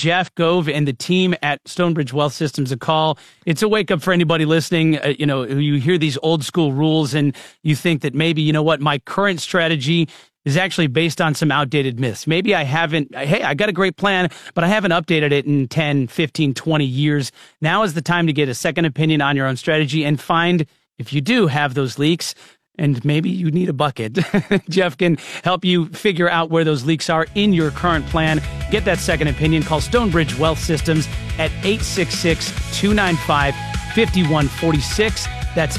Jeff Gove and the team at Stonebridge Wealth Systems a call. It's a wake up for anybody listening. You hear these old school rules and you think that maybe, you know what, my current strategy is actually based on some outdated myths. Maybe I got a great plan, but I haven't updated it in 10, 15, 20 years. Now is the time to get a second opinion on your own strategy and find if you do have those leaks. And maybe you need a bucket. Jeff can help you figure out where those leaks are in your current plan. Get that second opinion. Call Stonebridge Wealth Systems at 866-295-5146. That's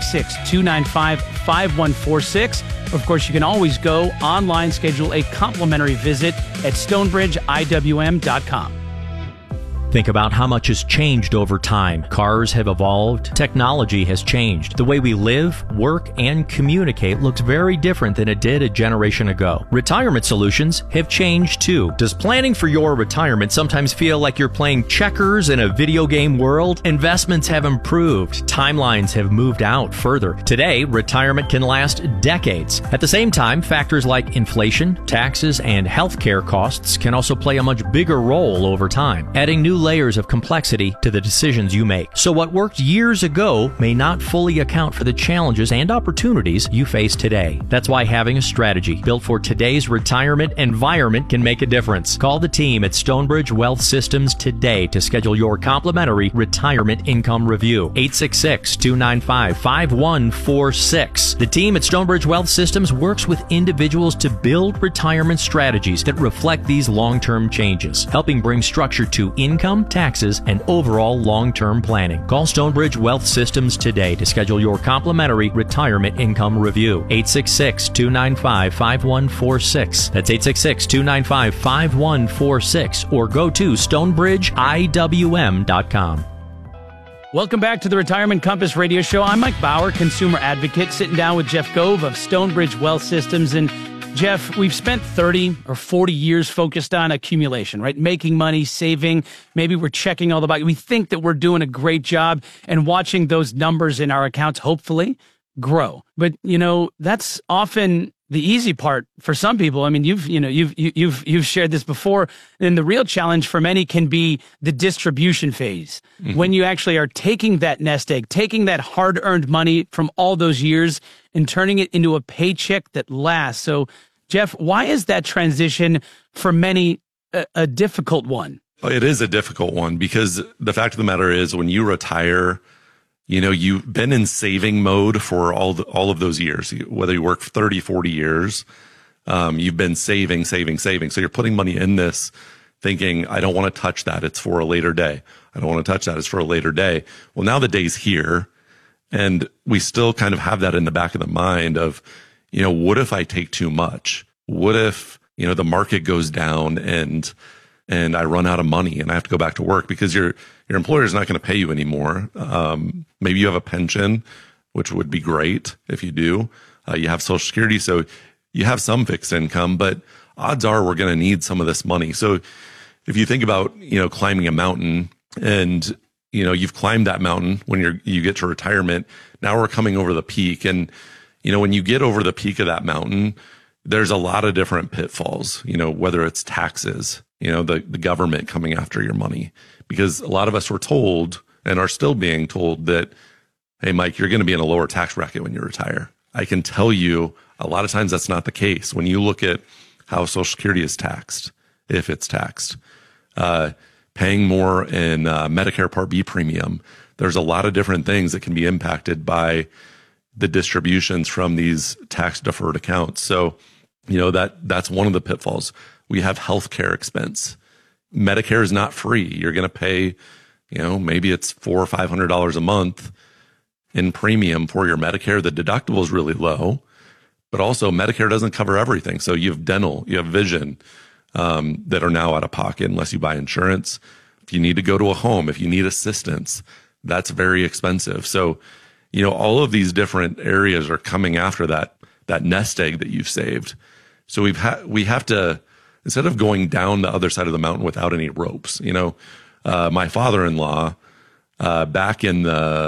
866-295-5146. Of course, you can always go online, schedule a complimentary visit at stonebridgeiwm.com. Think about how much has changed over time. Cars have evolved. Technology has changed. The way we live, work, and communicate looks very different than it did a generation ago. Retirement solutions have changed too. Does planning for your retirement sometimes feel like you're playing checkers in a video game world? Investments have improved. Timelines have moved out further. Today, retirement can last decades. At the same time, factors like inflation, taxes, and healthcare costs can also play a much bigger role over time, adding new layers of complexity to the decisions you make. So what worked years ago may not fully account for the challenges and opportunities you face today. That's why having a strategy built for today's retirement environment can make a difference. Call the team at Stonebridge Wealth Systems today to schedule your complimentary retirement income review. 866-295-5146. The team at Stonebridge Wealth Systems works with individuals to build retirement strategies that reflect these long-term changes, helping bring structure to income, taxes, and overall long-term planning. Call Stonebridge Wealth Systems today to schedule your complimentary retirement income review. 866-295-5146. That's 866-295-5146, or go to stonebridgeiwm.com. Welcome back to the Retirement Compass Radio Show. I'm Mike Bauer, consumer advocate, sitting down with Jeff Gove of Stonebridge Wealth Systems. And Jeff, we've spent 30 or 40 years focused on accumulation, right? Making money, saving. Maybe we're checking all the boxes. We think that we're doing a great job and watching those numbers in our accounts, hopefully, grow. But, that's often the easy part for some people. I mean, you've shared this before, and the real challenge for many can be the distribution phase. Mm-hmm. When you actually are taking that nest egg, taking that hard-earned money from all those years and turning it into a paycheck that lasts. So, Jeff, why is that transition for many a difficult one? It is a difficult one because the fact of the matter is when you retire, you've been in saving mode for all of those years, whether you work for 30, 40 years, you've been saving. So you're putting money in this thinking, I don't want to touch that. It's for a later day. I don't want to touch that. It's for a later day. Well, now the day's here and we still kind of have that in the back of the mind of, what if I take too much? What if, the market goes down and I run out of money and I have to go back to work because your employer is not going to pay you anymore. Maybe you have a pension, which would be great if you do. You have Social Security, so you have some fixed income, but odds are we're going to need some of this money. So if you think about, climbing a mountain and, you've climbed that mountain when you get to retirement, now we're coming over the peak. And, when you get over the peak of that mountain, there's a lot of different pitfalls, whether it's taxes, the government coming after your money, because a lot of us were told and are still being told that, hey, Mike, you're going to be in a lower tax bracket when you retire. I can tell you a lot of times that's not the case. When you look at how Social Security is taxed, if it's taxed, paying more in Medicare Part B premium, there's a lot of different things that can be impacted by the distributions from these tax deferred accounts. So, that's one of the pitfalls. We have healthcare expense. Medicare is not free. You're going to pay, maybe it's $400 or $500 a month in premium for your Medicare. The deductible is really low, but also Medicare doesn't cover everything. So you have dental, you have vision, that are now out of pocket unless you buy insurance. If you need to go to a home, if you need assistance, that's very expensive. So, all of these different areas are coming after that nest egg that you've saved. So we have to, instead of going down the other side of the mountain without any ropes, my father-in-law, back in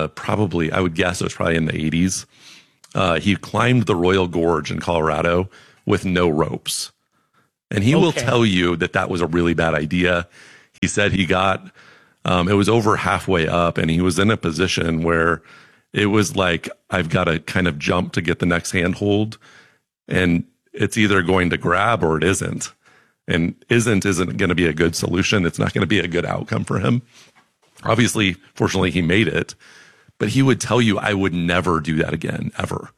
I would guess it was probably in the 80s, he climbed the Royal Gorge in Colorado with no ropes. And he will tell you that was a really bad idea. He said he got, it was over halfway up, and he was in a position where it was like, I've got to kind of jump to get the next handhold, and it's either going to grab or it isn't. And isn't going to be a good solution. It's not going to be a good outcome for him. Obviously, fortunately, he made it, but he would tell you, I would never do that again, ever.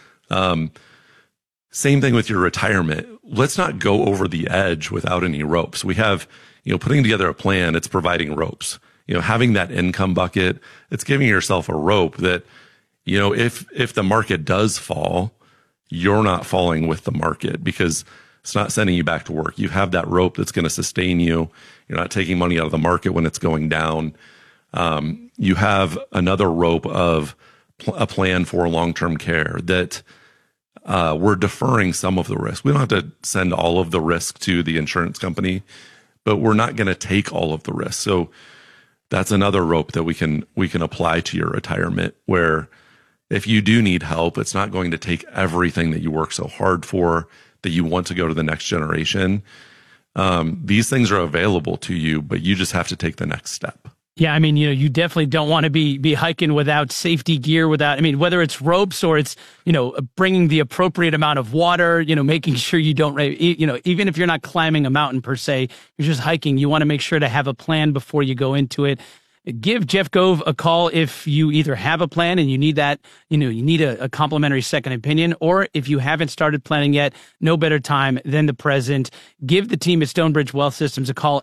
Same thing with your retirement. Let's not go over the edge without any ropes. We have, putting together a plan, it's providing ropes. Having that income bucket, it's giving yourself a rope that, if the market does fall, you're not falling with the market because it's not sending you back to work. You have that rope that's going to sustain you. You're not taking money out of the market when it's going down. You have another rope of a plan for long-term care that we're deferring some of the risk. We don't have to send all of the risk to the insurance company, but we're not going to take all of the risk. So that's another rope that we can apply to your retirement, where if you do need help, it's not going to take everything that you work so hard for, that you want to go to the next generation. These things are available to you, but you just have to take the next step. Yeah, I mean, you definitely don't want to be hiking without safety gear, whether it's ropes or it's, bringing the appropriate amount of water, making sure you don't, even if you're not climbing a mountain per se, you're just hiking, you want to make sure to have a plan before you go into it. Give Jeff Gove a call if you either have a plan and you need that, you need a complimentary second opinion, or if you haven't started planning yet, no better time than the present. Give the team at Stonebridge Wealth Systems a call,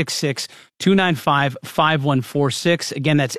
866-295-5146. Again, that's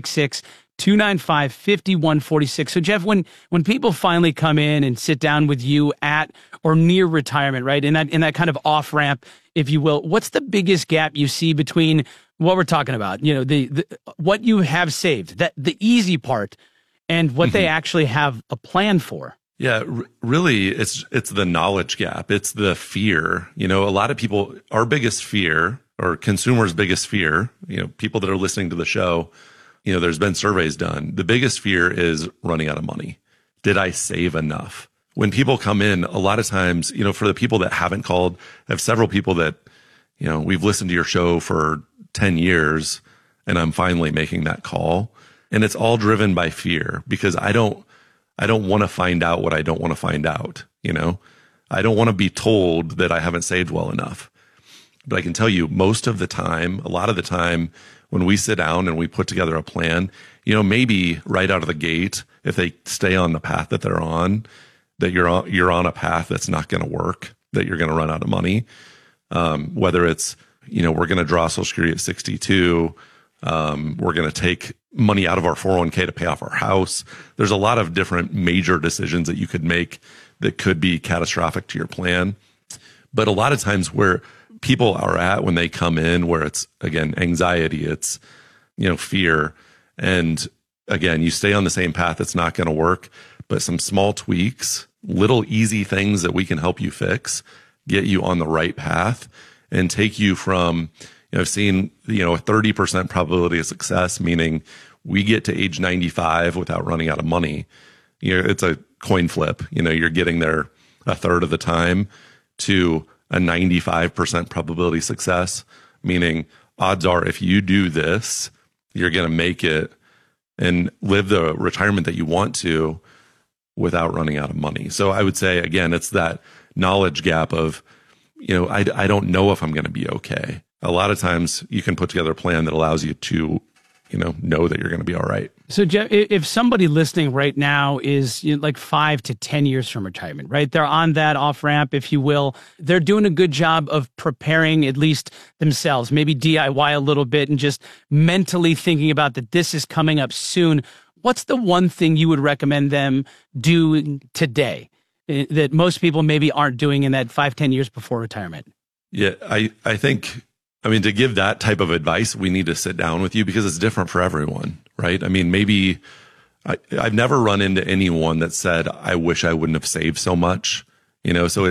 866-295-5146. So Jeff, when people finally come in and sit down with you at or near retirement, right, in that kind of off ramp, if you will, what's the biggest gap you see between what we're talking about, the what you have saved, that the easy part, and what they actually have a plan for? Yeah, really, it's the knowledge gap. It's the fear. A lot of people, our biggest fear, or consumers' biggest fear, people that are listening to the show, there's been surveys done. The biggest fear is running out of money. Did I save enough? When people come in, a lot of times, for the people that haven't called, I have several people that, we've listened to your show for 10 years and I'm finally making that call. And it's all driven by fear, because I don't want to find out what I don't want to find out. I don't want to be told that I haven't saved well enough. But I can tell you, most of the time, a lot of the time, when we sit down and we put together a plan, maybe right out of the gate, if they stay on the path that they're on, that you're on a path that's not going to work, that you're going to run out of money. Whether it's, we're going to draw Social Security at 62, we're going to take money out of our 401k to pay off our house. There's a lot of different major decisions that you could make that could be catastrophic to your plan. But a lot of times where people are at when they come in, where it's, again, anxiety, it's, fear. And again, you stay on the same path, it's not going to work, but some small tweaks, little easy things that we can help you fix, get you on the right path and take you from, I've seen, a 30% probability of success, meaning we get to age 95 without running out of money. It's a coin flip. You're getting there a third of the time, to a 95% probability success, meaning odds are if you do this, you're going to make it and live the retirement that you want to without running out of money. So I would say, again, it's that knowledge gap of, I don't know if I'm going to be okay. A lot of times you can put together a plan that allows you to, know that you're going to be all right. So Jeff, if somebody listening right now is like 5 to 10 years from retirement, right? They're on that off ramp, if you will. They're doing a good job of preparing at least themselves, maybe DIY a little bit and just mentally thinking about that this is coming up soon. What's the one thing you would recommend them do today that most people maybe aren't doing in that 5-10 years before retirement? Yeah, I think, to give that type of advice, we need to sit down with you, because it's different for everyone, right? Maybe I've never run into anyone that said, I wish I wouldn't have saved so much, so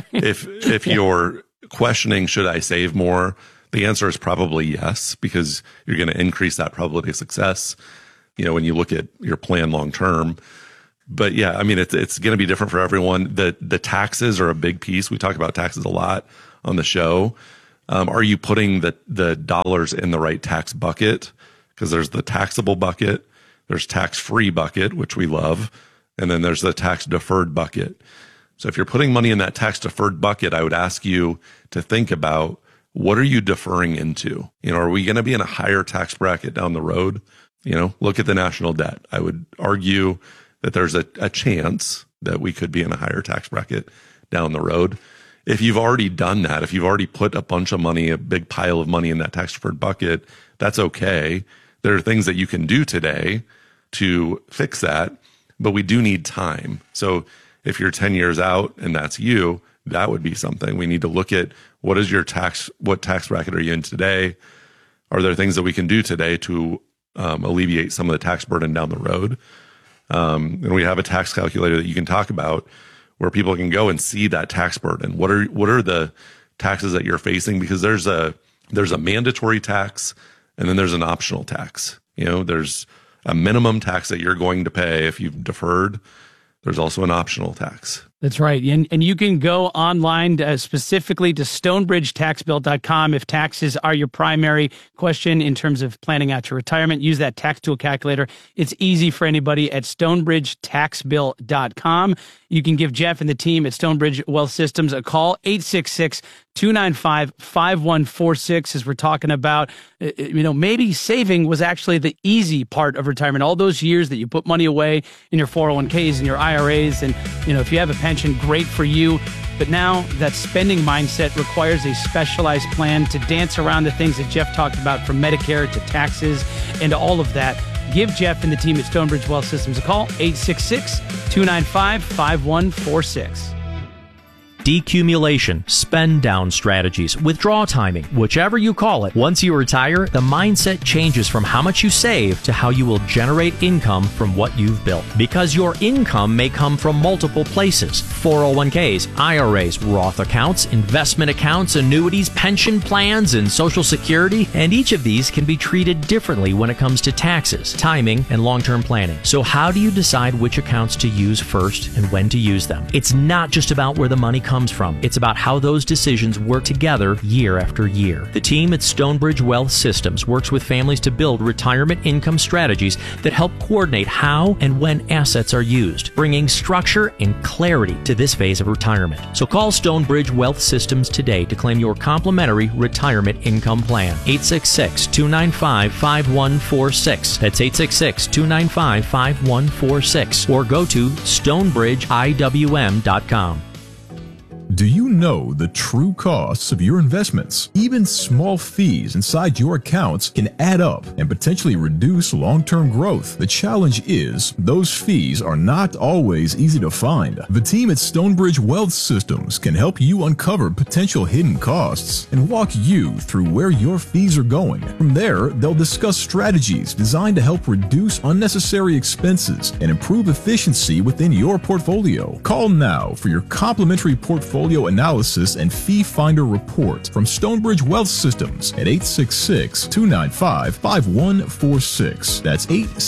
if you're questioning, should I save more? The answer is probably yes, because you're going to increase that probability of success, when you look at your plan long-term. But yeah, it's going to be different for everyone. The taxes are a big piece. We talk about taxes a lot on the show. Are you putting the dollars in the right tax bucket? Because there's the taxable bucket, there's tax-free bucket, which we love, and then there's the tax-deferred bucket. So if you're putting money in that tax-deferred bucket, I would ask you to think about, what are you deferring into? Are we going to be in a higher tax bracket down the road? Look at the national debt. I would argue that there's a chance that we could be in a higher tax bracket down the road. If you've already done that, if you've already put a bunch of money, a big pile of money in that tax deferred bucket, that's okay. There are things that you can do today to fix that, but we do need time. So if you're 10 years out and that's you, that would be something. We need to look at what tax bracket are you in today? Are there things that we can do today to alleviate some of the tax burden down the road? And we have a tax calculator that you can talk about where people can go and see that tax burden. What are the taxes that you're facing? Because there's a mandatory tax and then there's an optional tax. There's a minimum tax that you're going to pay if you've deferred. There's also an optional tax. That's right. And you can go online specifically to stonebridgetaxbill.com if taxes are your primary question in terms of planning out your retirement. Use that tax tool calculator. It's easy for anybody at stonebridgetaxbill.com. You can give Jeff and the team at Stonebridge Wealth Systems a call, 866-295-5146, as we're talking about, maybe saving was actually the easy part of retirement. All those years that you put money away in your 401ks and your IRAs, and, if you have a pension, great for you. But now that spending mindset requires a specialized plan to dance around the things that Jeff talked about, from Medicare to taxes and all of that. Give Jeff and the team at Stonebridge Wealth Systems a call, 866-295-5146. Decumulation, spend down strategies, withdrawal timing, whichever you call it. Once you retire, the mindset changes from how much you save to how you will generate income from what you've built. Because your income may come from multiple places: 401ks, IRAs, Roth accounts, investment accounts, annuities, pension plans, and Social Security. And each of these can be treated differently when it comes to taxes, timing, and long-term planning. So how do you decide which accounts to use first and when to use them? It's not just about where the money comes from. It's about how those decisions work together year after year. The team at Stonebridge Wealth Systems works with families to build retirement income strategies that help coordinate how and when assets are used, bringing structure and clarity to this phase of retirement. So call Stonebridge Wealth Systems today to claim your complimentary retirement income plan. 866-295-5146. That's 866-295-5146. Or go to stonebridgeiwm.com. Do you know the true costs of your investments? Even small fees inside your accounts can add up and potentially reduce long-term growth. The challenge is, those fees are not always easy to find. The team at Stonebridge Wealth Systems can help you uncover potential hidden costs and walk you through where your fees are going. From there, they'll discuss strategies designed to help reduce unnecessary expenses and improve efficiency within your portfolio. Call now for your complimentary portfolio analysis and fee finder report from Stonebridge Wealth Systems at 866-295-5146. That's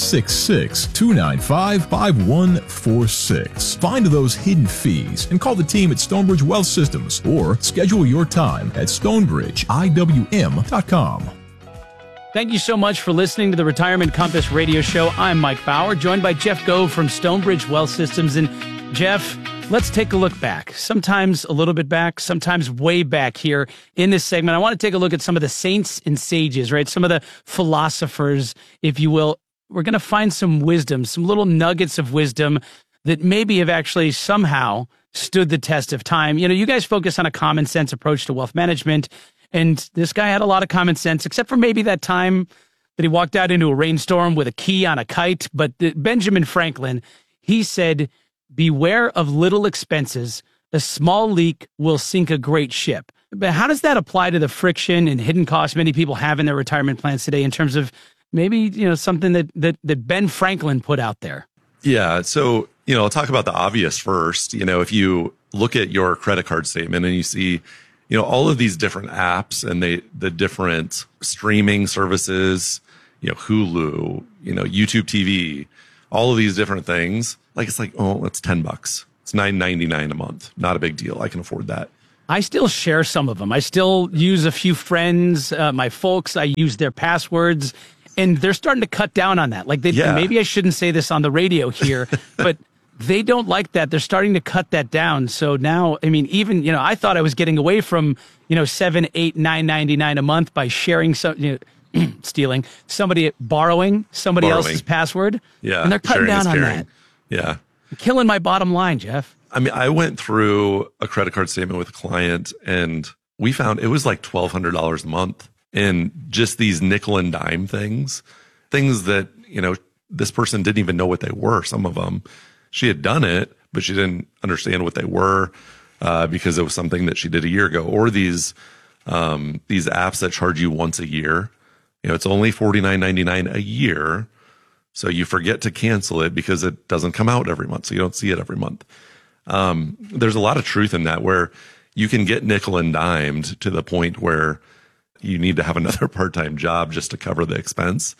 866-295-5146. Find those hidden fees and call the team at Stonebridge Wealth Systems, or schedule your time at stonebridgeiwm.com. Thank you so much for listening to the Retirement Compass radio show. I'm Mike Bauer, joined by Jeff Gove from Stonebridge Wealth Systems. And Jeff, let's take a look back, sometimes a little bit back, sometimes way back here in this segment. I want to take a look at some of the saints and sages, right? Some of the philosophers, if you will. We're going to find some wisdom, some little nuggets of wisdom that maybe have actually somehow stood the test of time. You guys focus on a common sense approach to wealth management, and this guy had a lot of common sense, except for maybe that time that he walked out into a rainstorm with a key on a kite. But Benjamin Franklin, he said, "Beware of little expenses. A small leak will sink a great ship." But how does that apply to the friction and hidden costs many people have in their retirement plans today, in terms of maybe, something that Ben Franklin put out there? Yeah. So, I'll talk about the obvious first. If you look at your credit card statement and you see, all of these different apps and the different streaming services, Hulu, YouTube TV, all of these different things, it's like, oh, it's $10. It's $9.99 a month. Not a big deal. I can afford that. I still share some of them. I still use a few friends, my folks. I use their passwords, and they're starting to cut down on that. Like, maybe I shouldn't say this on the radio here, but they don't like that. They're starting to cut that down. So now, I mean, even, I thought I was getting away from, $7, $8, $9.99 a month by sharing some, stealing borrowing somebody else's password. Yeah. And they're cutting down on that. Yeah. Killing my bottom line, Jeff. I mean, I went through a credit card statement with a client, and we found it was like $1,200 a month in just these nickel and dime things that, this person didn't even know what they were. Some of them, she had done it, but she didn't understand what they were, because it was something that she did a year ago. Or these apps that charge you once a year, it's only $49.99 a year. So you forget to cancel it because it doesn't come out every month. So you don't see it every month. There's a lot of truth in that, where you can get nickel and dimed to the point where you need to have another part-time job just to cover the expense.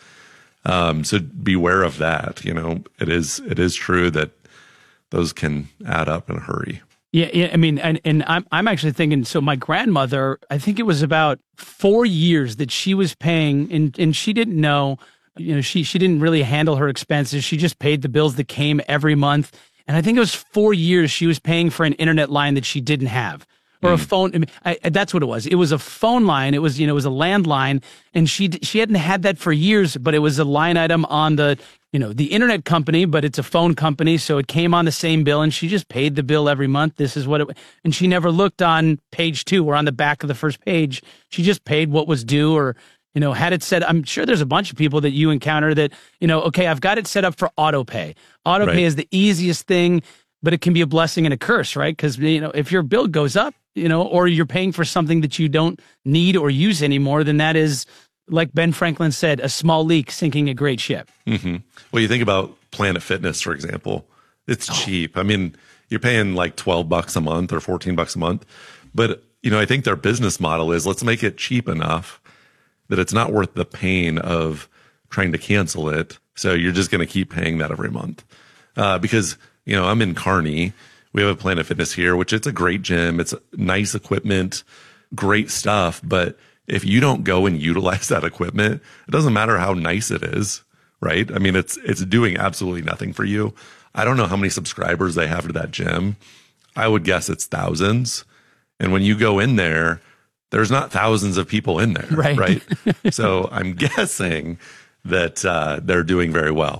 So beware of that. It is true that those can add up in a hurry. Yeah. I mean, and I'm actually thinking, so my grandmother, I think it was about 4 years that she was paying, and she didn't know, she didn't really handle her expenses. She just paid the bills that came every month. And I think it was 4 years she was paying for an internet line that she didn't have, or a phone. I mean, that's what it was. It was a phone line. It was, it was a landline, and she hadn't had that for years, but it was a line item on the, the internet company, but it's a phone company. So it came on the same bill, and she just paid the bill every month. This is what it, and she never looked on page 2 or on the back of the first page. She just paid what was due, or, had it set. I'm sure there's a bunch of people that you encounter that, okay, I've got it set up for auto pay. Auto pay is the easiest thing, but it can be a blessing and a curse, right? Because, if your bill goes up, or you're paying for something that you don't need or use anymore, then that is, like Ben Franklin said, a small leak sinking a great ship. Mm-hmm. Well, you think about Planet Fitness, for example. It's cheap. I mean, you're paying like $12 a month or $14 a month. But, I think their business model is, let's make it cheap enough that it's not worth the pain of trying to cancel it. So you're just going to keep paying that every month. Because, I'm in Kearney. We have a Planet Fitness here, which it's a great gym. It's nice equipment, great stuff. But if you don't go and utilize that equipment, it doesn't matter how nice it is, right? I mean, it's doing absolutely nothing for you. I don't know how many subscribers they have to that gym. I would guess it's thousands. And when you go in there, there's not thousands of people in there, right? So I'm guessing that they're doing very well.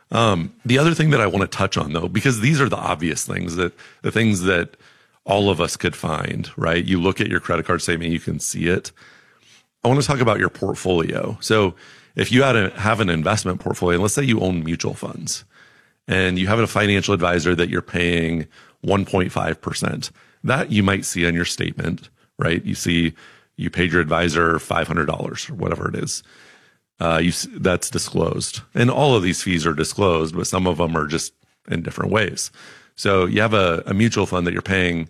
The other thing that I want to touch on, though, because these are the obvious things, the things that all of us could find, right? You look at your credit card statement, you can see it. I want to talk about your portfolio. So if you have an investment portfolio, let's say you own mutual funds, and you have a financial advisor that you're paying 1.5%, that you might see on your statement, right? You see you paid your advisor $500 or whatever it is. That's disclosed. And all of these fees are disclosed, but some of them are just in different ways. So you have a mutual fund that you're paying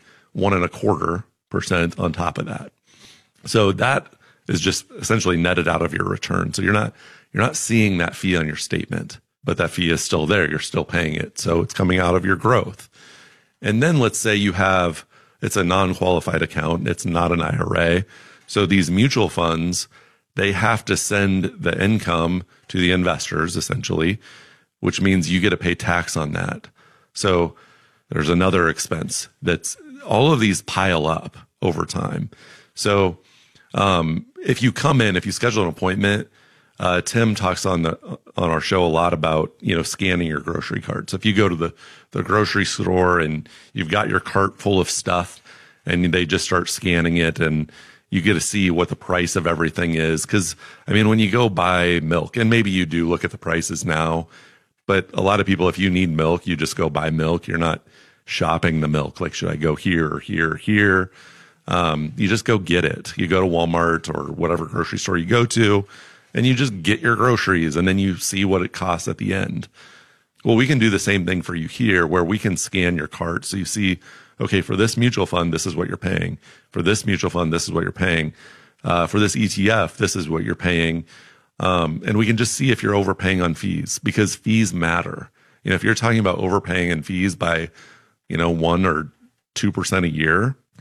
1.25% on top of that. So that is just essentially netted out of your return. So you're not seeing that fee on your statement, but that fee is still there. You're still paying it. So it's coming out of your growth. And then let's say it's a non-qualified account. It's not an IRA. So these mutual funds, they have to send the income to the investors, essentially, which means you get to pay tax on that. So there's another expense that's all of these pile up over time. So if you schedule an appointment, Tim talks on our show a lot about, scanning your grocery cart. So if you go to the grocery store and you've got your cart full of stuff and they just start scanning it, and you get to see what the price of everything is. Cause when you go buy milk, and maybe you do look at the prices now, but a lot of people, if you need milk, you just go buy milk. You're not shopping the milk. Like, should I go here or here or here? You just go get it. You go to Walmart or whatever grocery store you go to, and you just get your groceries, and then you see what it costs at the end. Well, we can do the same thing for you here, where we can scan your cart. So you see, okay, for this mutual fund, this is what you're paying. For this mutual fund, this is what you're paying. For this ETF, this is what you're paying. And we can just see if you're overpaying on fees, because fees matter. If you're talking about overpaying in fees by, 1 or 2% a year,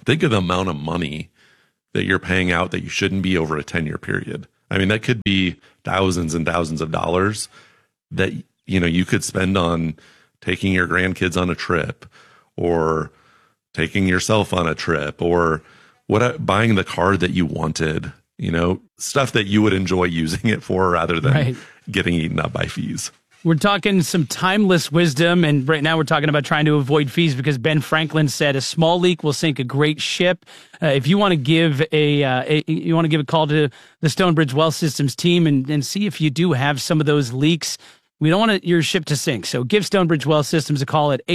think of the amount of money that you're paying out that you shouldn't be over a 10-year period. I mean, that could be thousands and thousands of dollars that, you could spend on taking your grandkids on a trip, or taking yourself on a trip, or buying the car that you wanted, stuff that you would enjoy using it for rather than getting eaten up by fees. We're talking some timeless wisdom, and right now we're talking about trying to avoid fees because Ben Franklin said a small leak will sink a great ship. If you want to give a call to the Stonebridge Wealth Systems team and see if you do have some of those leaks, we don't want your ship to sink. So give Stonebridge Wealth Systems a call at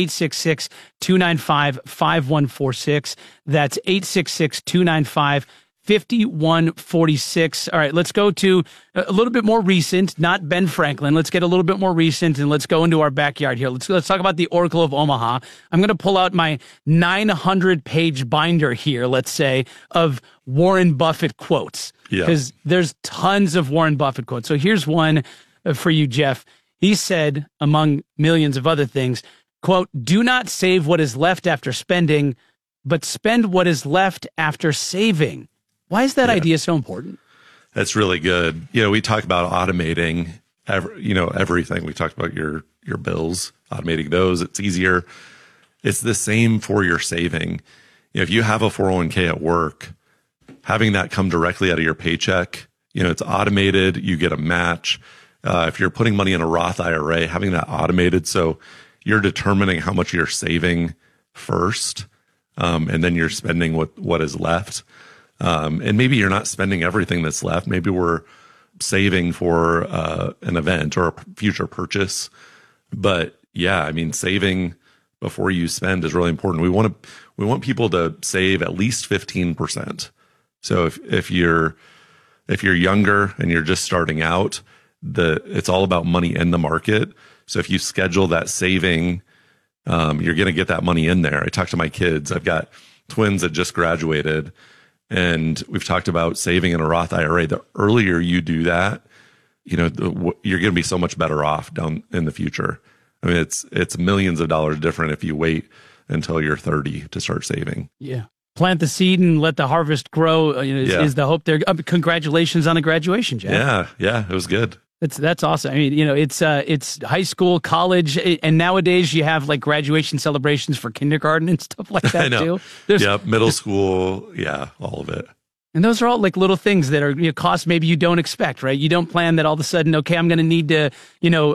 866-295-5146. That's 866-295-5146. All right, let's go to a little bit more recent, not Ben Franklin. Let's get a little bit more recent, and let's go into our backyard here. Let's talk about the Oracle of Omaha. I'm going to pull out my 900-page binder here, let's say, of Warren Buffett quotes, because there's tons of Warren Buffett quotes. So here's one for you, Jeff. He said, among millions of other things, quote, "Do not save what is left after spending, but spend what is left after saving." Why is that idea so important? That's really good. We talk about automating everything. We talked about your bills, automating those. It's easier. It's the same for your saving. If you have a 401k at work, having that come directly out of your paycheck, it's automated. You get a match. If you're putting money in a Roth IRA, having that automated, so you're determining how much you're saving first, and then you're spending what is left. And maybe you're not spending everything that's left. Maybe we're saving for an event or a future purchase. But saving before you spend is really important. We want people to save at least 15%. So if you're younger and you're just starting out, it's all about money in the market. So if you schedule that saving, you're going to get that money in there. I talk to my kids. I've got twins that just graduated, and we've talked about saving in a Roth IRA. The earlier you do that, you're going to be so much better off down in the future. I mean, it's millions of dollars different if you wait until you're 30 to start saving. Yeah. Plant the seed and let the harvest grow is the hope there. Congratulations on the graduation, Jeff. Yeah, it was good. That's awesome. I mean, it's high school, college, and nowadays you have like graduation celebrations for kindergarten and stuff like that too. Middle school, all of it. And those are all like little things that are costs maybe you don't expect, right? You don't plan that all of a sudden, okay, I'm going to need to go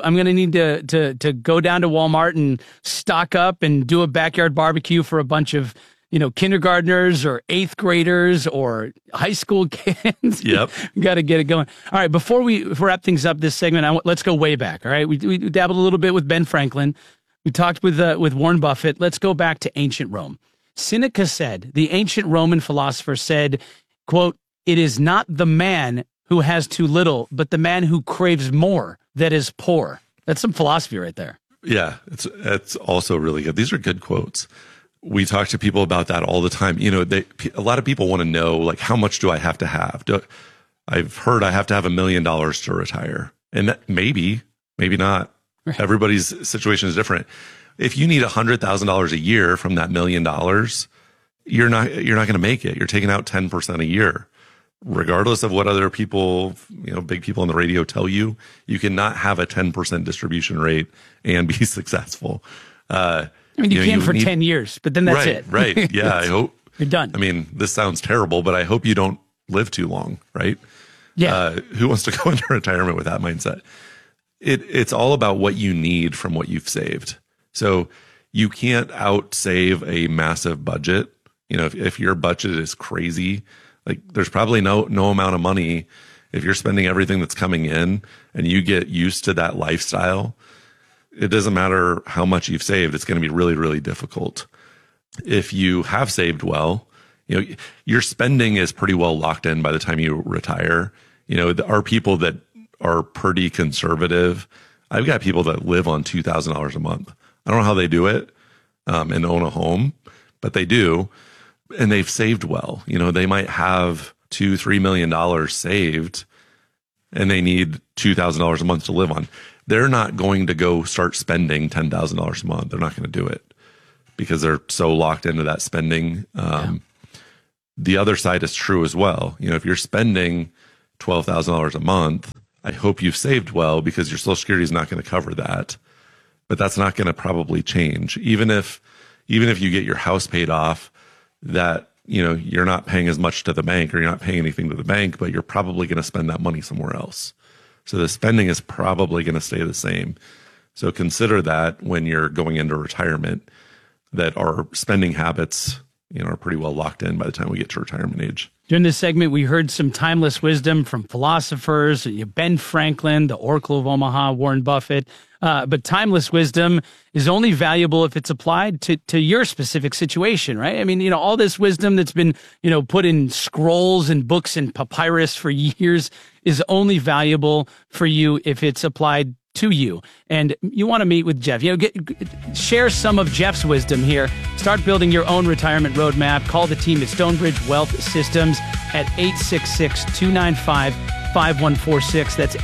down to Walmart and stock up and do a backyard barbecue for a bunch of kindergartners or eighth graders or high school kids. Yep. Got to get it going. All right. Before we wrap things up this segment, let's go way back. All right. We dabbled a little bit with Ben Franklin. We talked with Warren Buffett. Let's go back to ancient Rome. Seneca said, the ancient Roman philosopher said, quote, "It is not the man who has too little, but the man who craves more that is poor." That's some philosophy right there. Yeah. It's also really good. These are good quotes. We talk to people about that all the time. A lot of people want to know, like, how much do I have to have? I've heard I have to have $1 million to retire. And that maybe not. Right. Everybody's situation is different. If you need $100,000 a year from that $1 million, you're not going to make it. You're taking out 10% a year. Regardless of what other people, big people on the radio tell you, you cannot have a 10% distribution rate and be successful. I mean, you can for 10 years, but then that's it. Right. Yeah. I hope you're done. I mean, this sounds terrible, but I hope you don't live too long, right? Yeah. Who wants to go into retirement with that mindset? It's all about what you need from what you've saved. So you can't out-save a massive budget. If your budget is crazy, like there's probably no amount of money. If you're spending everything that's coming in and you get used to that lifestyle, it doesn't matter how much you've saved. It's going to be really, really difficult. If you have saved well, your spending is pretty well locked in by the time you retire. There are people that are pretty conservative. I've got people that live on $2,000 a month. I don't know how they do it and own a home, but they do. And they've saved well. They might have $2-3 million saved and they need $2,000 a month to live on. They're not going to go start spending $10,000 a month. They're not going to do it because they're so locked into that spending the other side is true as well. If you're spending $12,000 a month, I hope you've saved well, because your Social Security is not going to cover that. But that's not going to probably change. Even if you get your house paid off, that you're not paying as much to the bank, or you're not paying anything to the bank, but you're probably going to spend that money somewhere else. So the spending is probably going to stay the same. So consider that when you're going into retirement, that our spending habits, are pretty well locked in by the time we get to retirement age. During this segment, we heard some timeless wisdom from philosophers, Ben Franklin, the Oracle of Omaha, Warren Buffett. But timeless wisdom is only valuable if it's applied to your specific situation, right? I mean, all this wisdom that's been, put in scrolls and books and papyrus for years is only valuable for you if it's applied to you. And you want to meet with Jeff. Share some of Jeff's wisdom here. Start building your own retirement roadmap. Call the team at Stonebridge Wealth Systems at 866-295-5146. That's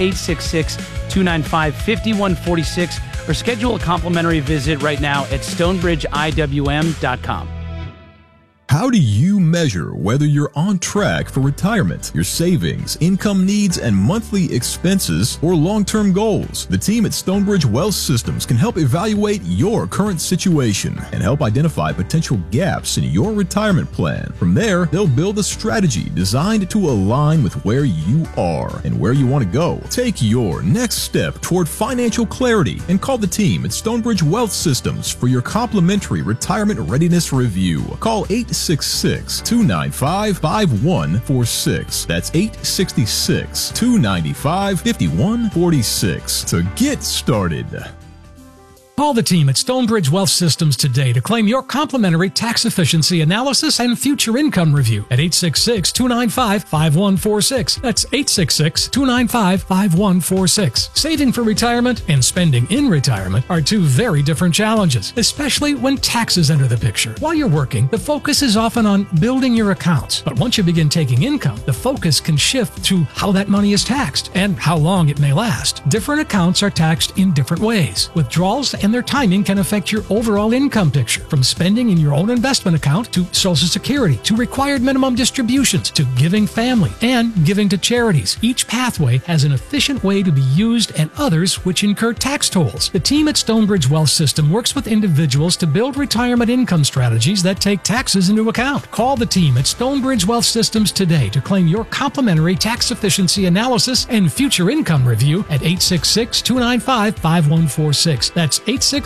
866-295-5146. Or schedule a complimentary visit right now at stonebridgeiwm.com. How do you measure whether you're on track for retirement, your savings, income needs, and monthly expenses, or long-term goals? The team at Stonebridge Wealth Systems can help evaluate your current situation and help identify potential gaps in your retirement plan. From there, they'll build a strategy designed to align with where you are and where you want to go. Take your next step toward financial clarity and call the team at Stonebridge Wealth Systems for your complimentary retirement readiness review. Call 866-295-5146. That's 866-295-5146 to get started. Call the team at Stonebridge Wealth Systems today to claim your complimentary tax efficiency analysis and future income review at 866-295-5146. That's 866-295-5146. Saving for retirement and spending in retirement are two very different challenges, especially when taxes enter the picture. While you're working, the focus is often on building your accounts. But once you begin taking income, the focus can shift to how that money is taxed and how long it may last. Different accounts are taxed in different ways. Withdrawals and their timing can affect your overall income picture, from spending in your own investment account to Social Security to required minimum distributions to giving family and giving to charities. Each pathway has an efficient way to be used and others which incur tax tolls. The team at Stonebridge Wealth System works with individuals to build retirement income strategies that take taxes into account. Call the team at Stonebridge Wealth Systems today to claim your complimentary tax efficiency analysis and future income review at 866-295-5146. That's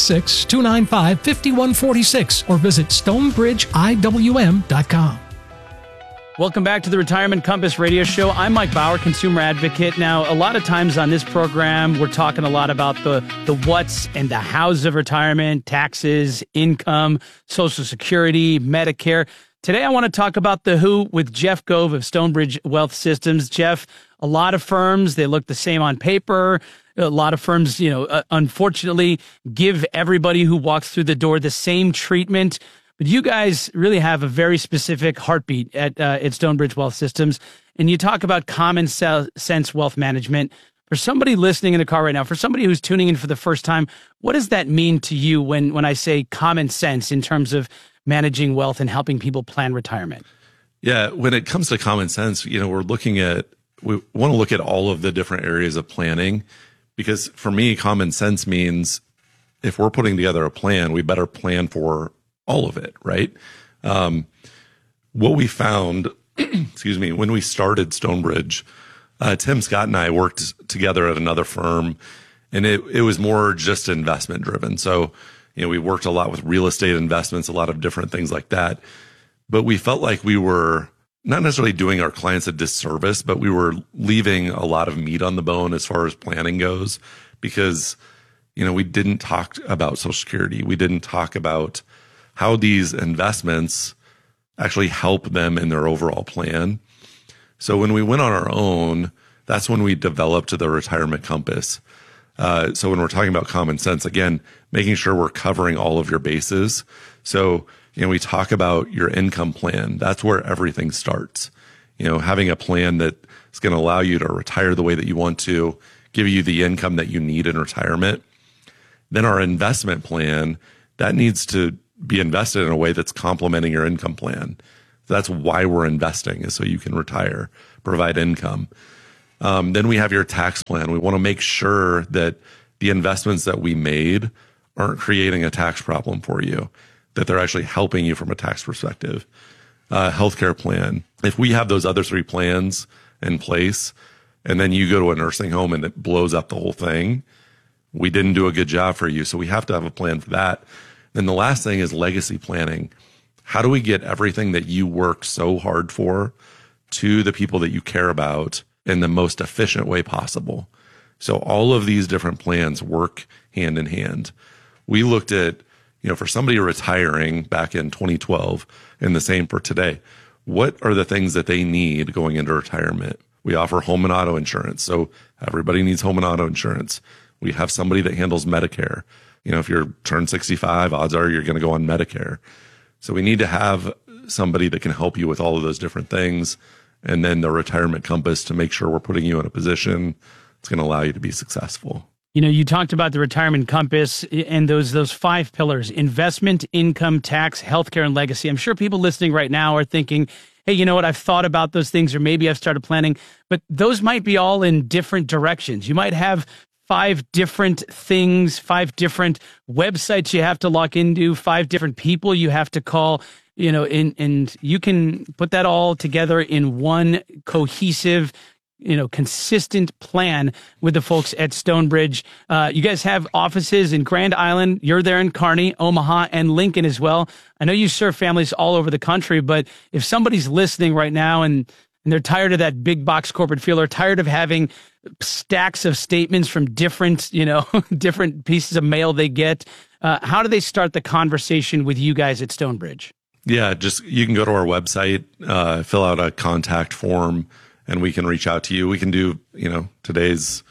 866-295-5146 or visit stonebridgeiwm.com. Welcome back to the Retirement Compass Radio Show. I'm Mike Bauer, consumer advocate. Now, a lot of times on this program, we're talking a lot about the what's and the hows of retirement, taxes, income, Social Security, Medicare. Today, I want to talk about the who with Jeff Gove of Stonebridge Wealth Systems. Jeff, a lot of firms, they look the same on paper. A lot of firms, unfortunately, give everybody who walks through the door the same treatment. But you guys really have a very specific heartbeat at Stonebridge Wealth Systems. And you talk about common sense wealth management. For somebody listening in the car right now, for somebody who's tuning in for the first time, what does that mean to you when I say common sense in terms of managing wealth and helping people plan retirement? Yeah, when it comes to common sense, we want to look at all of the different areas of planning. Because for me, common sense means if we're putting together a plan, we better plan for all of it, right? What we found, when we started Stonebridge, Tim Scott and I worked together at another firm, and it was more just investment driven. So, we worked a lot with real estate investments, a lot of different things like that. But we felt like we were not necessarily doing our clients a disservice, but we were leaving a lot of meat on the bone as far as planning goes, because, we didn't talk about Social Security. We didn't talk about how these investments actually help them in their overall plan. So when we went on our own, that's when we developed the Retirement Compass. So when we're talking about common sense, again, making sure we're covering all of your bases. So, we talk about your income plan. That's where everything starts. Having a plan that is going to allow you to retire the way that you want to, give you the income that you need in retirement. Then our investment plan, that needs to be invested in a way that's complementing your income plan. That's why we're investing, is so you can retire, provide income. Then we have your tax plan. We want to make sure that the investments that we made aren't creating a tax problem for you, that they're actually helping you from a tax perspective. Healthcare plan. If we have those other 3 plans in place, and then you go to a nursing home and it blows up the whole thing, we didn't do a good job for you. So we have to have a plan for that. Then the last thing is legacy planning. How do we get everything that you work so hard for to the people that you care about in the most efficient way possible? So all of these different plans work hand in hand. We looked at, for somebody retiring back in 2012 and the same for today, what are the things that they need going into retirement? We offer home and auto insurance. So everybody needs home and auto insurance. We have somebody that handles Medicare. If you're turned 65, odds are you're going to go on Medicare. So we need to have somebody that can help you with all of those different things. And then the retirement compass to make sure we're putting you in a position that's going to allow you to be successful. You talked about the retirement compass and those 5 pillars: investment, income, tax, healthcare, and legacy. I'm sure people listening right now are thinking, hey, you know what? I've thought about those things, or maybe I've started planning, but those might be all in different directions. You might have 5 different things, 5 different websites you have to log into, 5 different people you have to call, and you can put that all together in one cohesive, consistent plan with the folks at Stonebridge. You guys have offices in Grand Island. You're there in Kearney, Omaha, and Lincoln as well. I know you serve families all over the country, but if somebody's listening right now and they're tired of that big box corporate feel, or tired of having stacks of statements from different, different pieces of mail they get, how do they start the conversation with you guys at Stonebridge? Yeah, you can go to our website, fill out a contact form, and we can reach out to you. We can do, today's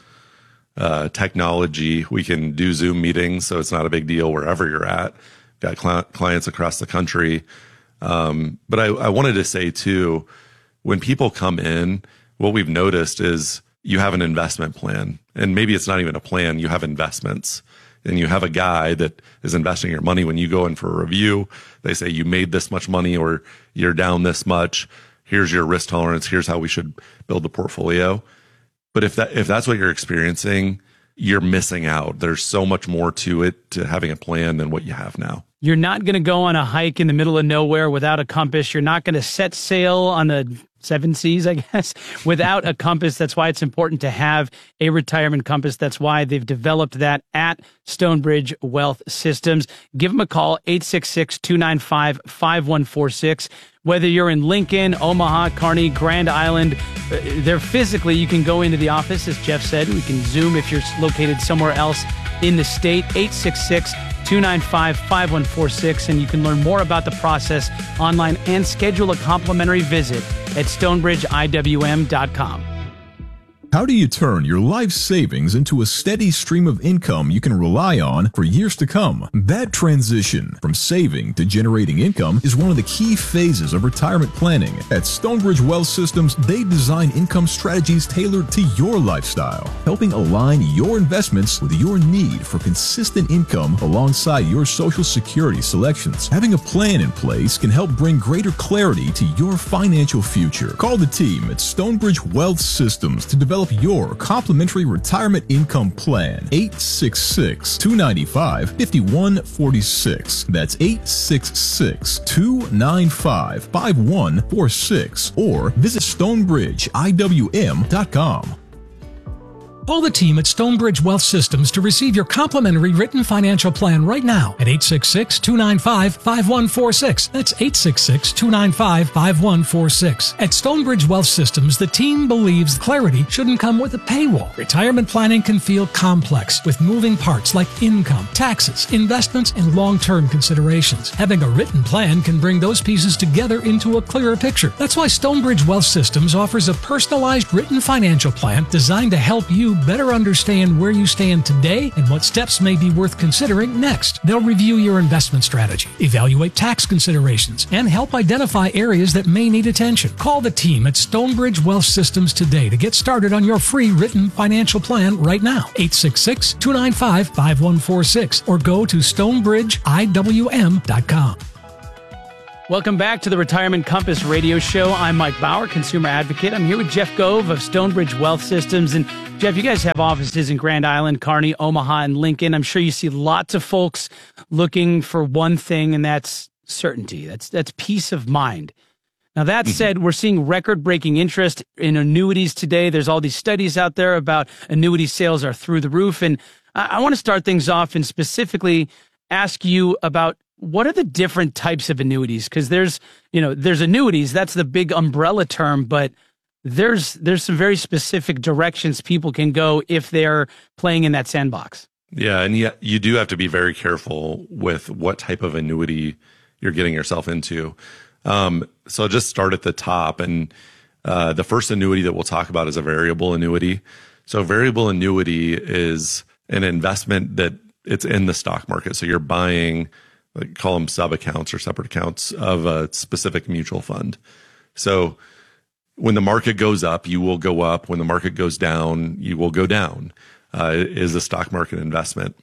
technology. We can do Zoom meetings, so it's not a big deal wherever you're at. Got clients across the country. But I wanted to say too, when people come in, what we've noticed is you have an investment plan, and maybe it's not even a plan. You have investments, and you have a guy that is investing your money. When you go in for a review, they say you made this much money or you're down this much. Here's your risk tolerance. Here's how we should build the portfolio. But if that's what you're experiencing, you're missing out. There's so much more to it, to having a plan, than what you have now. You're not going to go on a hike in the middle of nowhere without a compass. You're not going to set sail on the 7 seas, I guess, without a compass. That's why it's important to have a retirement compass. That's why they've developed that at Stonebridge Wealth Systems. Give them a call, 866-295-5146. Whether you're in Lincoln, Omaha, Kearney, Grand Island, they're physically, you can go into the office, as Jeff said. We can Zoom if you're located somewhere else in the state, 866-295-5146. And you can learn more about the process online and schedule a complimentary visit at stonebridgeiwm.com. How do you turn your life savings into a steady stream of income you can rely on for years to come? That transition from saving to generating income is one of the key phases of retirement planning. At Stonebridge Wealth Systems, they design income strategies tailored to your lifestyle, helping align your investments with your need for consistent income alongside your Social Security selections. Having a plan in place can help bring greater clarity to your financial future. Call the team at Stonebridge Wealth Systems to develop your complimentary retirement income plan. 866-295-5146. That's 866-295-5146. Or visit stonebridgeiwm.com. Call the team at Stonebridge Wealth Systems to receive your complimentary written financial plan right now at 866-295-5146. That's 866-295-5146. At Stonebridge Wealth Systems, the team believes clarity shouldn't come with a paywall. Retirement planning can feel complex with moving parts like income, taxes, investments, and long-term considerations. Having a written plan can bring those pieces together into a clearer picture. That's why Stonebridge Wealth Systems offers a personalized written financial plan designed to help you better understand where you stand today and what steps may be worth considering next. They'll review your investment strategy, evaluate tax considerations, and help identify areas that may need attention. Call the team at Stonebridge Wealth Systems today to get started on your free written financial plan right now. 866-295-5146 or go to stonebridgeiwm.com. Welcome back to the Retirement Compass radio show. I'm Mike Bauer, consumer advocate. I'm here with Jeff Gove of Stonebridge Wealth Systems. And Jeff, you guys have offices in Grand Island, Kearney, Omaha, and Lincoln. I'm sure you see lots of folks looking for one thing, and that's certainty. That's peace of mind. Now, that said, we're seeing record-breaking interest in annuities today. There's all these studies out there about annuity sales are through the roof. And I want to start things off and specifically ask you about what are the different types of annuities? Because there's annuities, that's the big umbrella term, but there's some very specific directions people can go if they're playing in that sandbox. Yeah, and yet you do have to be very careful with what type of annuity you're getting yourself into. So I'll just start at the top. And the first annuity that we'll talk about is a variable annuity. So variable annuity is an investment that it's in the stock market. So you're buying, call them sub accounts or separate accounts of a specific mutual fund. So when the market goes up, you will go up. When the market goes down, you will go down. It is a stock market investment.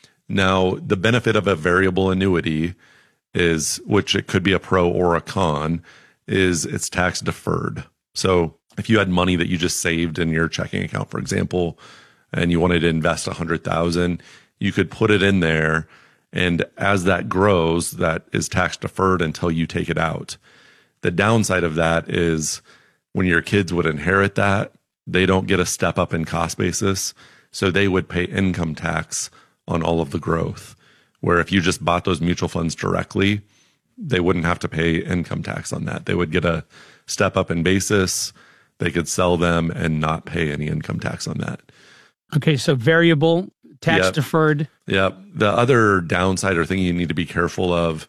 Now, the benefit of a variable annuity is, which it could be a pro or a con, is it's tax deferred. So if you had money that you just saved in your checking account, for example, and you wanted to invest $100,000, you could put it in there. And as that grows, that is tax deferred until you take it out. The downside of that is when your kids would inherit that, they don't get a step up in cost basis. So they would pay income tax on all of the growth. Where if you just bought those mutual funds directly, they wouldn't have to pay income tax on that. They would get a step up in basis. They could sell them and not pay any income tax on that. Okay, so variable, tax deferred. Yep. The other downside or thing you need to be careful of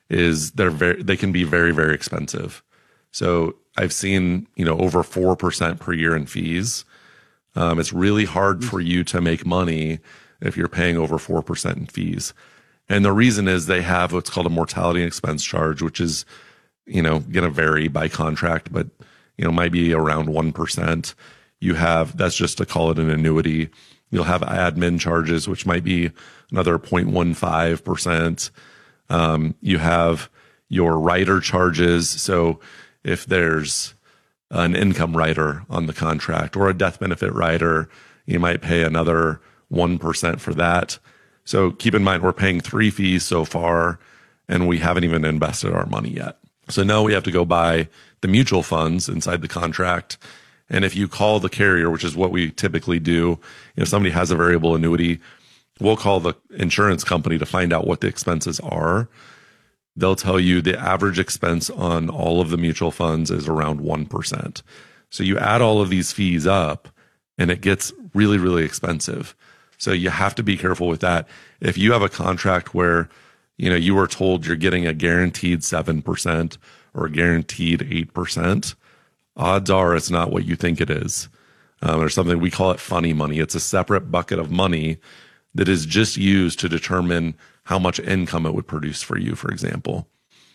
is they can be very, very expensive. So I've seen, over 4% per year in fees. It's really hard for you to make money if you're paying over 4% in fees. And the reason is they have what's called a mortality and expense charge, which is, going to vary by contract, but, might be around 1%. That's just to call it an annuity. You'll have admin charges, which might be another 0.15%. You have your rider charges. So if there's an income rider on the contract or a death benefit rider, you might pay another 1% for that. So keep in mind, we're paying 3 fees so far, and we haven't even invested our money yet. So now we have to go buy the mutual funds inside the contract. And if you call the carrier, which is what we typically do, if somebody has a variable annuity, we'll call the insurance company to find out what the expenses are. They'll tell you the average expense on all of the mutual funds is around 1%. So you add all of these fees up, and it gets really, really expensive. So you have to be careful with that. If you have a contract where, you were told you're getting a guaranteed 7% or a guaranteed 8%, odds are it's not what you think it is. There's something, we call it funny money. It's a separate bucket of money that is just used to determine how much income it would produce for you, for example.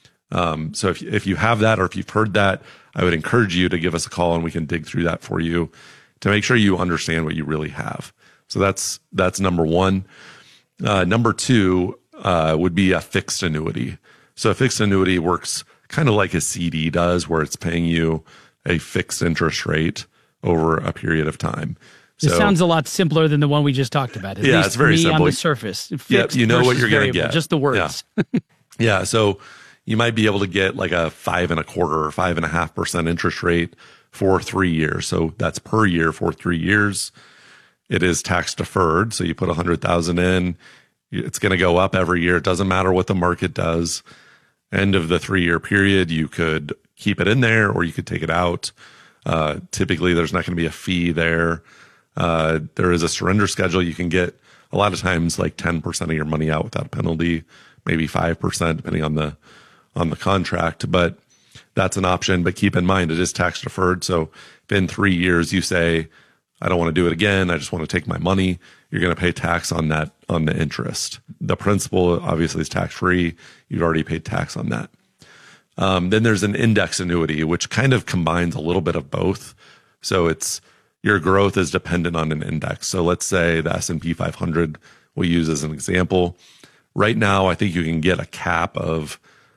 So if you have that, or if you've heard that, I would encourage you to give us a call and we can dig through that for you to make sure you understand what you really have. So that's number one. Number two would be a fixed annuity. So a fixed annuity works kind of like a CD does, where it's paying you a fixed interest rate over a period of time. It sounds a lot simpler than the one we just talked about. At least it's very simple. On the surface. Yeah, you know what you're going to get. Just the words. Yeah. So you might be able to get like a 5.25% or 5.5% interest rate for 3 years. So that's per year for 3 years. It is tax deferred. So you put $100,000 in, it's going to go up every year. It doesn't matter what the market does. End of the 3-year period, you could keep it in there or you could take it out. Typically, there's not going to be a fee there. There is a surrender schedule. You can get a lot of times like 10% of your money out without a penalty, maybe 5%, depending on the contract. But that's an option. But keep in mind, it is tax deferred. So if in 3 years you say, I don't want to do it again, I just want to take my money, you're going to pay tax on that, on the interest. The principal obviously is tax free. You've already paid tax on that. Then there's an index annuity, which kind of combines a little bit of both. So it's your growth is dependent on an index. So let's say the S&P 500 we'll use as an example. Right now, I think you can get a cap of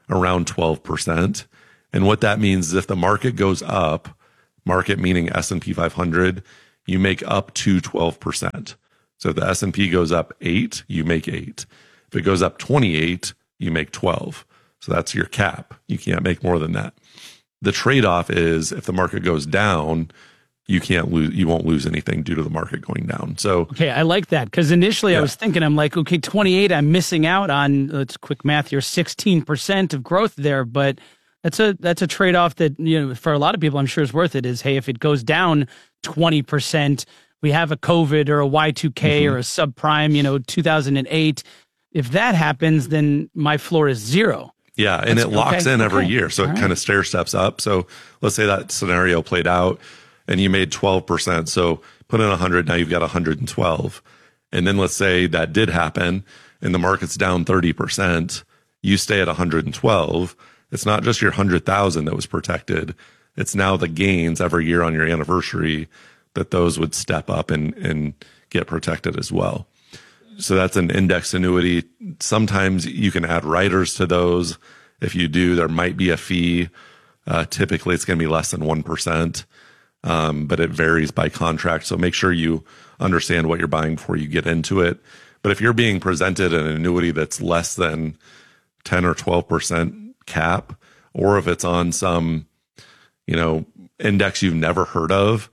around 12%. And what that means is if the market goes up, market meaning S&P 500, you make up to 12%. So if the S&P goes up 8, you make 8. If it goes up 28, you make 12. So that's your cap. You can't make more than that. The trade-off is if the market goes down, you won't lose anything due to the market going down. So okay, I like that, because initially I was thinking, I'm like, okay, 28, I'm missing out on, let's quick math here, 16% of growth there, but that's a trade-off that, for a lot of people, I'm sure is worth it. Is, hey, if it goes down 20%, we have a COVID or a Y2K or a subprime, 2008. If that happens, then my floor is 0. Yeah, and it locks in every year, so it kind of stair steps up. So let's say that scenario played out and you made 12%. So put in 100, now you've got 112. And then let's say that did happen and the market's down 30%, you stay at 112. It's not just your 100,000 that was protected. It's now the gains every year on your anniversary that those would step up and get protected as well. So that's an index annuity. Sometimes you can add riders to those. If you do, there might be a fee. Typically, it's going to be less than 1%, but it varies by contract. So make sure you understand what you're buying before you get into it. But if you're being presented an annuity that's less than 10 or 12% cap, or if it's on some, index you've never heard of,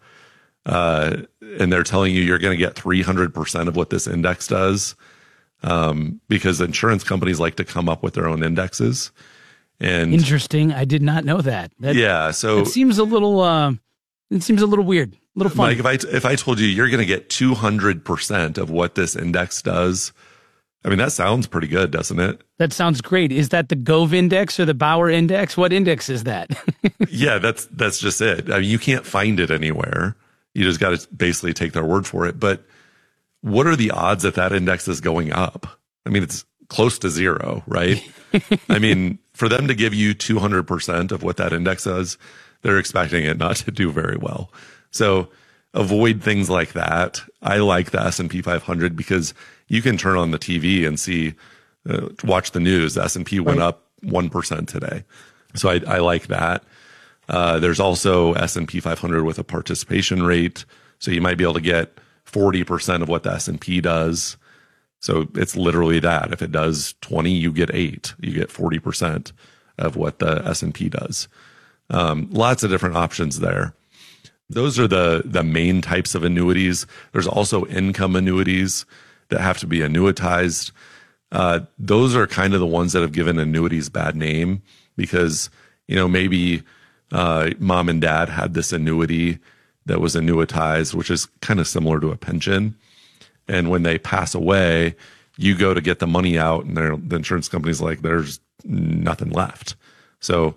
and they're telling you you're going to get 300% of what this index does, because insurance companies like to come up with their own indexes. And interesting. I did not know that. So it seems a little, weird, a little funny. Mike, if I told you you're going to get 200% of what this index does, I mean, that sounds pretty good, doesn't it? That sounds great. Is that the Gove index or the Bauer index? What index is that? Yeah, that's just it. I mean, you can't find it anywhere. You just got to basically take their word for it. But what are the odds that index is going up? I mean, it's close to 0, right? I mean, for them to give you 200% of what that index is, they're expecting it not to do very well. So avoid things like that. I like the S&P 500 because you can turn on the TV and see, watch the news. The S&P went up 1% today. So I like that. There's also S&P 500 with a participation rate. So you might be able to get 40% of what the S&P does. So it's literally that. If it does 20, you get 8. You get 40% of what the S&P does. Lots of different options there. Those are the main types of annuities. There's also income annuities that have to be annuitized. Those are kind of the ones that have given annuities bad name because, maybe mom and dad had this annuity that was annuitized, which is kind of similar to a pension. And when they pass away, you go to get the money out and the insurance company's like, there's nothing left. So,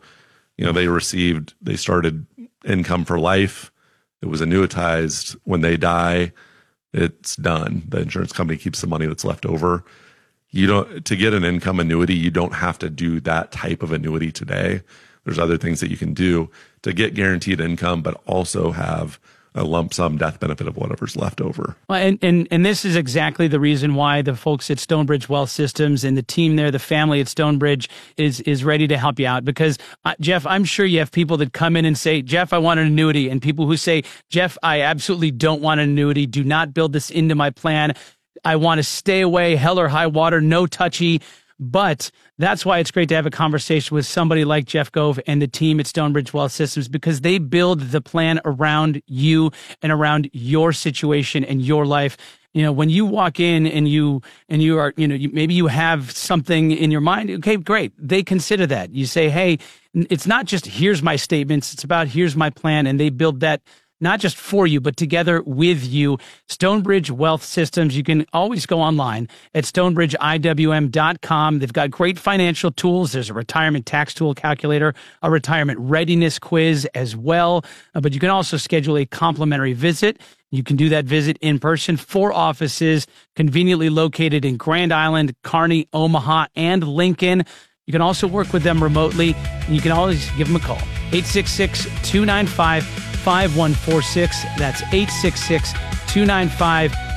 they started income for life. It was annuitized. When they die, it's done. The insurance company keeps the money that's left over. To get an income annuity, you don't have to do that type of annuity today. There's other things that you can do to get guaranteed income, but also have a lump sum death benefit of whatever's left over. Well, and this is exactly the reason why the folks at Stonebridge Wealth Systems and the team there, the family at Stonebridge, is ready to help you out. Because, Jeff, I'm sure you have people that come in and say, Jeff, I want an annuity. And people who say, Jeff, I absolutely don't want an annuity. Do not build this into my plan. I want to stay away, hell or high water, no touchy. But that's why it's great to have a conversation with somebody like Jeff Gove and the team at Stonebridge Wealth Systems, because they build the plan around you and around your situation and your life. When you walk in and you are, maybe you have something in your mind. Okay, great. They consider that. You say, hey, it's not just here's my statements. It's about here's my plan. And they build that not just for you, but together with you. Stonebridge Wealth Systems. You can always go online at stonebridgeiwm.com. They've got great financial tools. There's a retirement tax tool calculator, a retirement readiness quiz as well. But you can also schedule a complimentary visit. You can do that visit in person. 4 offices conveniently located in Grand Island, Kearney, Omaha, and Lincoln. You can also work with them remotely, and you can always give them a call. 866-295-5146. That's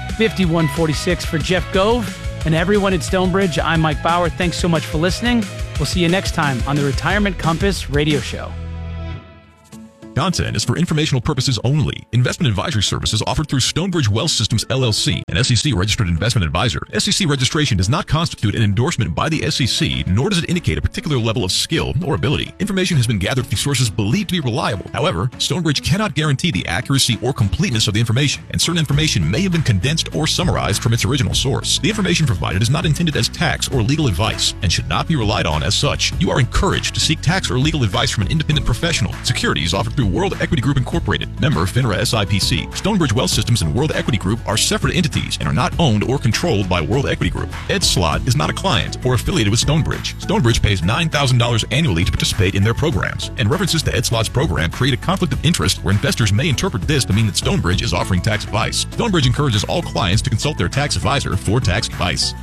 866-295-5146. For Jeff Gove and everyone at Stonebridge, I'm Mike Bauer. Thanks so much for listening. We'll see you next time on the Retirement Compass Radio Show. Content is for informational purposes only. Investment advisory services offered through Stonebridge Wealth Systems, LLC, an SEC-registered investment advisor. SEC registration does not constitute an endorsement by the SEC, nor does it indicate a particular level of skill or ability. Information has been gathered through sources believed to be reliable. However, Stonebridge cannot guarantee the accuracy or completeness of the information, and certain information may have been condensed or summarized from its original source. The information provided is not intended as tax or legal advice and should not be relied on as such. You are encouraged to seek tax or legal advice from an independent professional. Securities offered through World Equity Group Incorporated, member FINRA SIPC. Stonebridge Wealth Systems and World Equity Group are separate entities and are not owned or controlled by World Equity Group. Ed Slott is not a client or affiliated with Stonebridge. Stonebridge pays $9,000 annually to participate in their programs, and references to Ed Slott's program create a conflict of interest where investors may interpret this to mean that Stonebridge is offering tax advice. Stonebridge encourages all clients to consult their tax advisor for tax advice.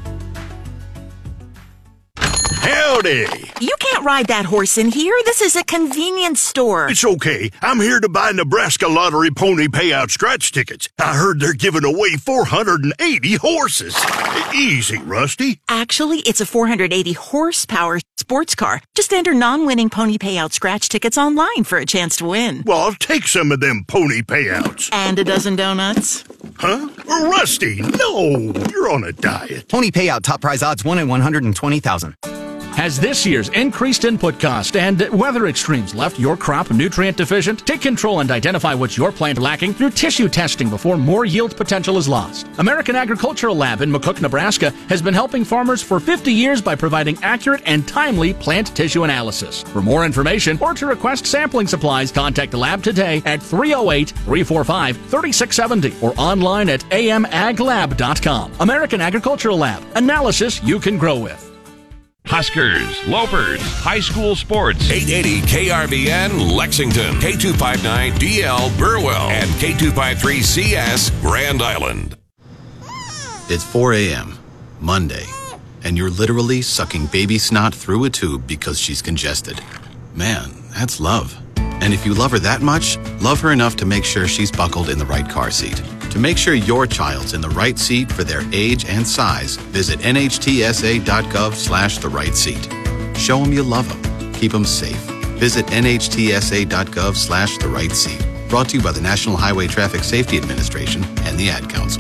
Howdy! You can't ride that horse in here. This is a convenience store. It's okay. I'm here to buy Nebraska Lottery Pony Payout scratch tickets. I heard they're giving away 480 horses. Easy, Rusty. Actually, it's a 480 horsepower sports car. Just enter non-winning Pony Payout scratch tickets online for a chance to win. Well, I'll take some of them pony payouts. And a dozen donuts. Huh? Rusty, no! You're on a diet. Pony Payout top prize odds 1 in 120,000. Has this year's increased input cost and weather extremes left your crop nutrient deficient? Take control and identify what's your plant lacking through tissue testing before more yield potential is lost. American Agricultural Lab in McCook, Nebraska has been helping farmers for 50 years by providing accurate and timely plant tissue analysis. For more information or to request sampling supplies, contact the lab today at 308-345-3670 or online at amaglab.com. American Agricultural Lab. Analysis you can grow with. Huskers, Lopers, high school sports. 880 KRVN Lexington, K259DL Burwell, and K253CS Grand Island. It's 4 a.m., Monday, and you're literally sucking baby snot through a tube because she's congested. Man, that's love. And if you love her that much, love her enough to make sure she's buckled in the right car seat. To make sure your child's in the right seat for their age and size, visit nhtsa.gov/the right seat. Show them you love them. Keep them safe. Visit nhtsa.gov/the right seat. Brought to you by the National Highway Traffic Safety Administration and the Ad Council.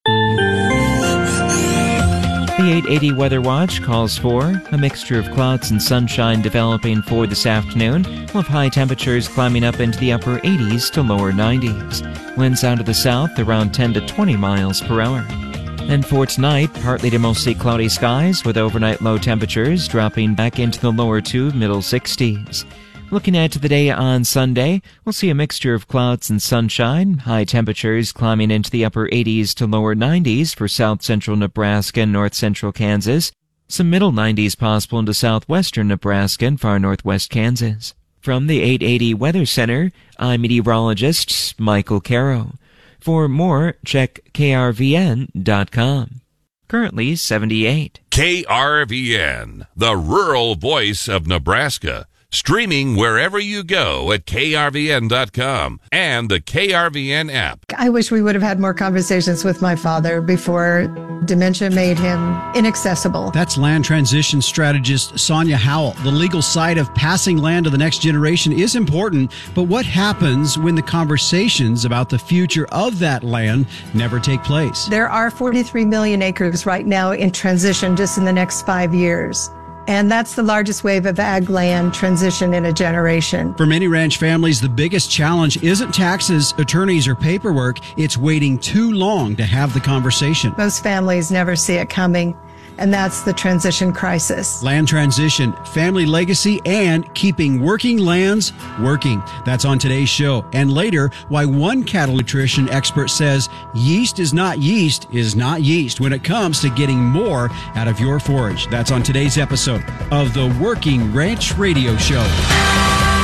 The 880 Weather Watch calls for a mixture of clouds and sunshine developing for this afternoon, with high temperatures climbing up into the upper 80s to lower 90s. Winds out of the south around 10 to 20 miles per hour. And for tonight, partly to mostly cloudy skies with overnight low temperatures dropping back into the lower to middle 60s. Looking ahead to the day on Sunday, we'll see a mixture of clouds and sunshine, high temperatures climbing into the upper 80s to lower 90s for south-central Nebraska and north-central Kansas, some middle 90s possible into southwestern Nebraska and far northwest Kansas. From the 880 Weather Center, I'm meteorologist Michael Caro. For more, check krvn.com. Currently 78. KRVN, the rural voice of Nebraska. Streaming wherever you go at krvn.com and the KRVN app. I wish we would have had more conversations with my father before dementia made him inaccessible. That's land transition strategist Sonia Howell. The legal side of passing land to the next generation is important, but what happens when the conversations about the future of that land never take place? There are 43 million acres right now in transition just in the next 5 years. And that's the largest wave of ag land transition in a generation. For many ranch families, the biggest challenge isn't taxes, attorneys, or paperwork. It's waiting too long to have the conversation. Most families never see it coming, and that's the transition crisis. Land transition, family legacy, and keeping working lands working. That's on today's show. And later, why one cattle nutrition expert says yeast is not yeast when it comes to getting more out of your forage. That's on today's episode of the Working Ranch Radio Show.